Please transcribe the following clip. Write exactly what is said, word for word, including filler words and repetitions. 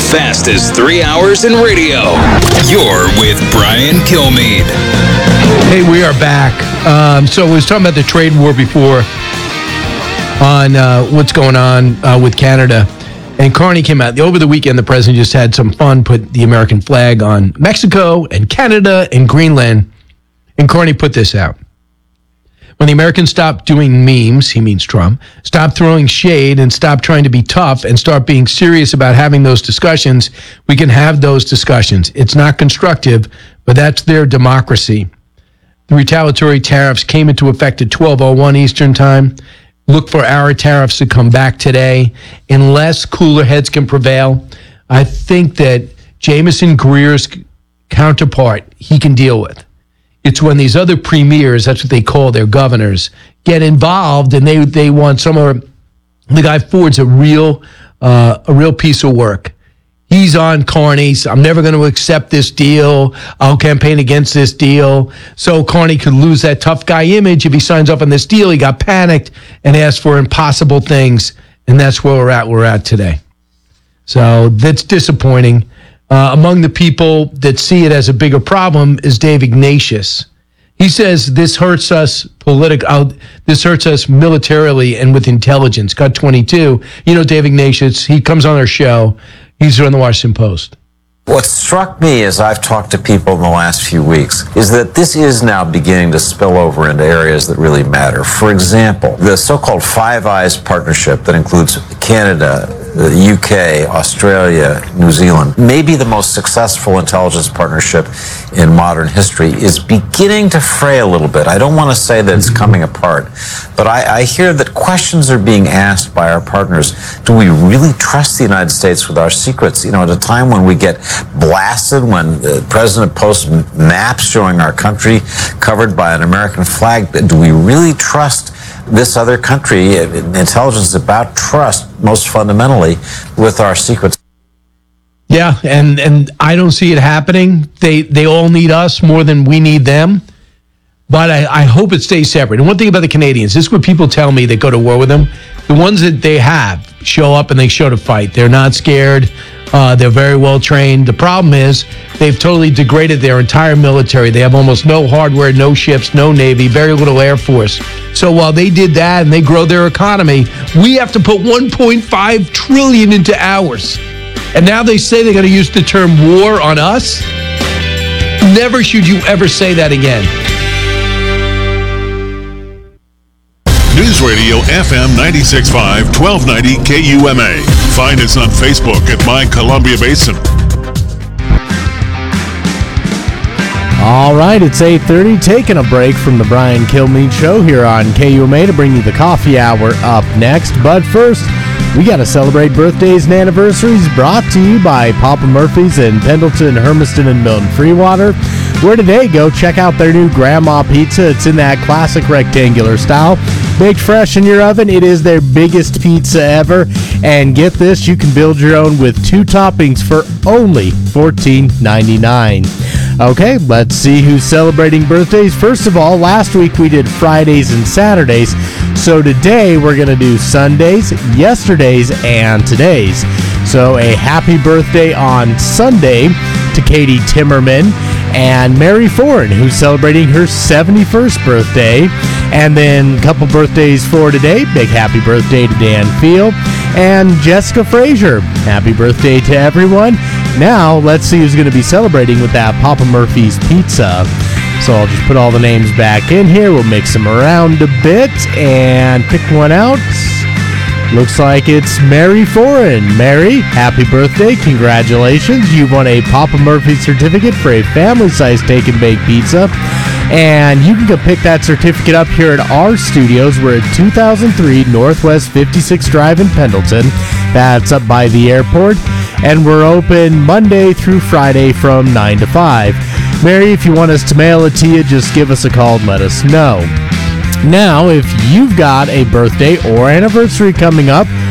fastest three hours in radio. You're with Brian Kilmeade. Hey, we are back. Um, so we was talking about the trade war before on uh, what's going on uh, with Canada. And Carney came out. Over the weekend, the president just had some fun, put the American flag on Mexico and Canada and Greenland. And Carney put this out. When the Americans stop doing memes, he means Trump, stop throwing shade and stop trying to be tough and start being serious about having those discussions, we can have those discussions. It's not constructive, but that's their democracy. The retaliatory tariffs came into effect at twelve oh one Eastern Time. Look for our tariffs to come back today. Unless cooler heads can prevail, I think that Jameson Greer's counterpart, he can deal with. It's when these other premiers, that's what they call their governors, get involved and they they want some of the guy Ford's a real uh, a real piece of work. He's on Carney's. I'm never going to accept this deal. I'll campaign against this deal. So Carney could lose that tough guy image if he signs up on this deal. He got panicked and asked for impossible things, and that's where we're at. We're at today. So that's disappointing. Uh, among the people that see it as a bigger problem is Dave Ignatius. He says this hurts us politic. Uh, this hurts us militarily and with intelligence. Got twenty-two. You know Dave Ignatius. He comes on our show. He's on the Washington Post. What struck me as I've talked to people in the last few weeks is that this is now beginning to spill over into areas that really matter. For example, the so-called Five Eyes partnership that includes Canada, the U K, Australia, New Zealand, maybe the most successful intelligence partnership in modern history, is beginning to fray a little bit. I don't want to say that it's coming apart, but I, I hear that questions are being asked by our partners. Do we really trust the United States with our secrets? You know, at a time when we get blasted, when the president posts maps showing our country covered by an American flag, do we really trust this other country? Intelligence is about trust, most fundamentally, with our secrets. Yeah, and, and I don't see it happening. They they all need us more than we need them. But I, I hope it stays separate. And one thing about the Canadians, this is what people tell me that go to war with them. The ones that they have show up and they show to fight. They're not scared. Uh, they're very well trained. The problem is they've totally degraded their entire military. They have almost no hardware, no ships, no Navy, very little Air Force. So while they did that and they grow their economy, we have to put one point five trillion dollars into ours. And now they say they're going to use the term war on us? Never should you ever say that again. News Radio F M ninety-six point five, twelve ninety K U M A. Find us on Facebook at My Columbia Basin. All right, it's eight thirty. Taking a break from the Brian Kilmeade Show here on K U M A to bring you the coffee hour up next. But first, we got to celebrate birthdays and anniversaries, brought to you by Papa Murphy's in Pendleton, Hermiston, and Milton Freewater. Where today, go check out their new Grandma Pizza. It's in that classic rectangular style. Baked fresh in your oven, it is their biggest pizza ever. And get this, you can build your own with two toppings for only fourteen ninety-nine. Okay, let's see who's celebrating birthdays. First of all, last week we did Fridays and Saturdays. So today we're going to do Sundays, yesterdays, and todays. So a happy birthday on Sunday to Katie Timmerman and Mary Foran, who's celebrating her seventy-first birthday. And then a couple birthdays for today. Big happy birthday to Dan Field and Jessica Frazier. Happy birthday to everyone. Now, let's see who's going to be celebrating with that Papa Murphy's Pizza. So I'll just put all the names back in here. We'll mix them around a bit and pick one out. Looks like it's Mary Foran. Mary, happy birthday. Congratulations. You won a Papa Murphy certificate for a family-sized take and bake pizza. And you can go pick that certificate up here at our studios. We're at two thousand three Northwest fifty-sixth Drive in Pendleton. That's up by the airport. And we're open Monday through Friday from nine to five. Mary, if you want us to mail it to you, just give us a call and let us know. Now, if you've got a birthday or anniversary coming up,